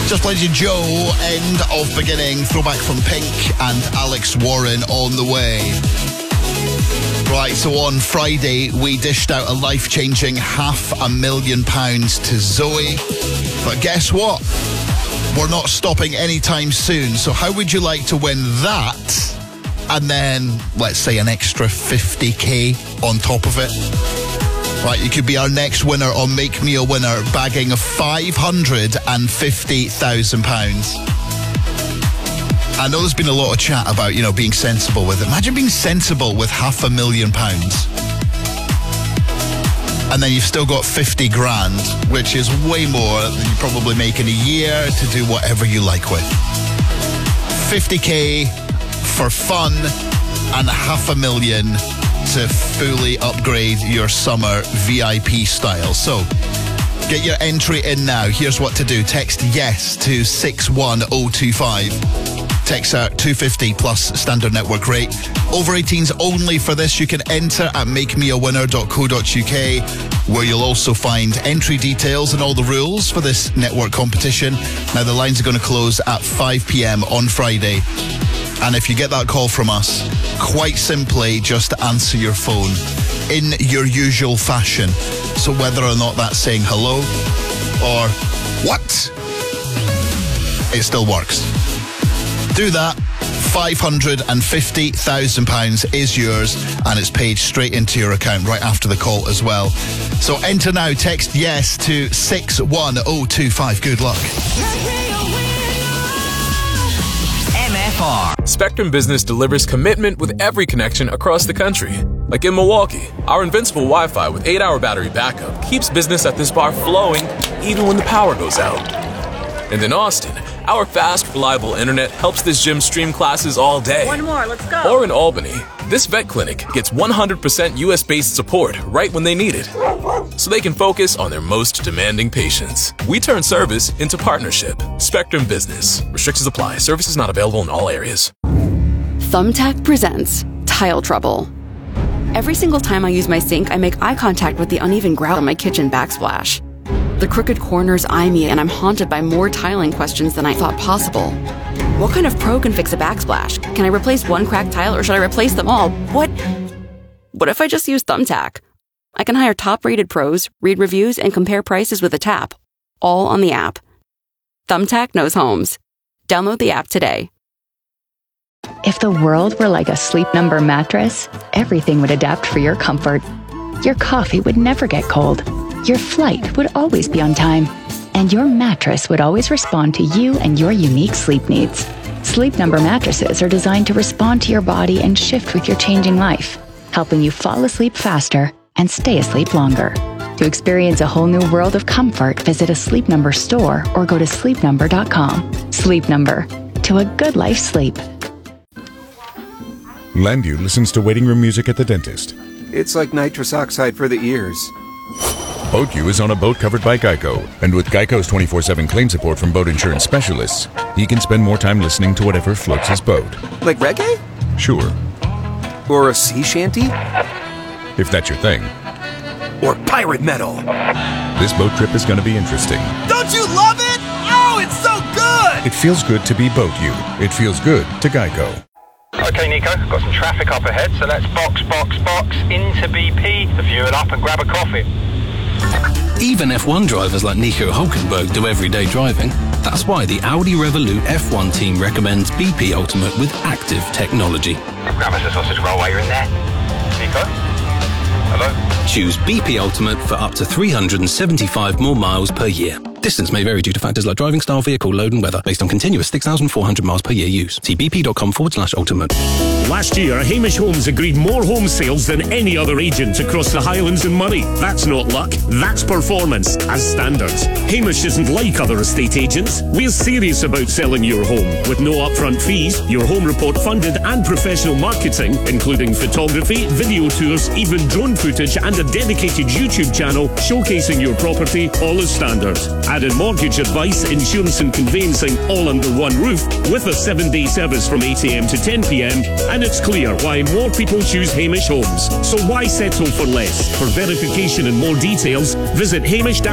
Just played you Joe, End of Beginning, throwback from Pink and Alex Warren on the way. Right, so on Friday, we dished out a life-changing £500,000 to Zoe. But guess what? We're not stopping anytime soon. So how would you like to win that? And then, let's say, an extra 50k on top of it. Right, you could be our next winner on Make Me a Winner, bagging £550,000. I know there's been a lot of chat about, being sensible with it. Imagine being sensible with £500,000. And then you've still got 50 grand, which is way more than you probably make in a year to do whatever you like with. 50k for fun and £500,000 to fully upgrade your summer VIP style. So, get your entry in now. Here's what to do. Text YES to 61025. Text out 250 plus standard network rate. Over 18s only for this. You can enter at makemeawinner.co.uk, where you'll also find entry details and all the rules for this network competition. Now, the lines are going to close at 5 p.m. on Friday. And if you get that call from us, quite simply just answer your phone in your usual fashion. So whether or not that's saying hello or what, it still works. Do that. £550,000 is yours, and it's paid straight into your account right after the call as well. So enter now. Text YES to 61025. Good luck. MFR. Spectrum Business delivers commitment with every connection across the country. Like in Milwaukee, our invincible Wi-Fi with 8-hour battery backup keeps business at this bar flowing even when the power goes out. And in Austin, our fast, reliable internet helps this gym stream classes all day. One more, let's go. Or in Albany, this vet clinic gets 100% US-based support right when they need it, so they can focus on their most demanding patients. We turn service into partnership. Spectrum Business. Restrictions apply. Services not available in all areas. Thumbtack presents Tile Trouble. Every single time I use my sink, I make eye contact with the uneven grout on my kitchen backsplash. The crooked corners eye me, and I'm haunted by more tiling questions than I thought possible. What kind of pro can fix a backsplash? Can I replace one cracked tile, or should I replace them all? What if I just use Thumbtack? I can hire top-rated pros, read reviews, and compare prices with a tap, all on the app. Thumbtack knows homes. Download the app today. If the world were like a Sleep Number mattress, everything would adapt for your comfort. Your coffee would never get cold. Your flight would always be on time. And your mattress would always respond to you and your unique sleep needs. Sleep Number mattresses are designed to respond to your body and shift with your changing life, helping you fall asleep faster and stay asleep longer. To experience a whole new world of comfort, visit a Sleep Number store or go to sleepnumber.com. Sleep Number. To a good life sleep. Landu listens to waiting room music at the dentist. It's like nitrous oxide for the ears. BoatU is on a boat covered by Geico, and with Geico's 24/7 claim support from boat insurance specialists, he can spend more time listening to whatever floats his boat. Like reggae? Sure. Or a sea shanty? If that's your thing. Or pirate metal? This boat trip is going to be interesting. Don't you love it? Oh, it's so good! It feels good to be BoatU. It feels good to Geico. Okay, Nico, got some traffic up ahead, so let's box into BP to fuel up and grab a coffee. Even F1 drivers like Nico Hulkenberg do everyday driving. That's why the Audi Revolut F1 team recommends BP Ultimate with active technology. Grab us a sausage roll while you're in there. Nico? Hello? Choose BP Ultimate for up to 375 more miles per year. Distance may vary due to factors like driving style, vehicle load and weather, based on continuous 6,400 miles per year use. See bp.com/ultimate. Last year, Hamish Homes agreed more home sales than any other agent across the Highlands and Moray. That's not luck, that's performance, as standards. Hamish isn't like other estate agents. We're serious about selling your home, with no upfront fees, your home report funded and professional marketing, including photography, video tours, even drone footage and a dedicated YouTube channel showcasing your property, all as standard. Added mortgage advice, insurance and conveyancing all under one roof, with a 7-day service from 8 a.m. to 10 p.m. And it's clear why more people choose Hamish Homes. So why settle for less? For verification and more details, visit Hamish